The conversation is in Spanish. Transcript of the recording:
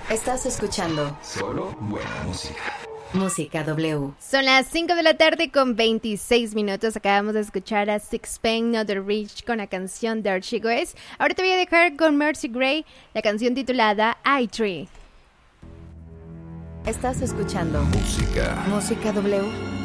Estás escuchando solo buena música. Música W. Son las 5 de la tarde con 26 minutos. Acabamos de escuchar a Sixpence None the Rich con la canción There She Goes. Ahora te voy a dejar con Mercy Gray la canción titulada I Tree. Estás escuchando Música W.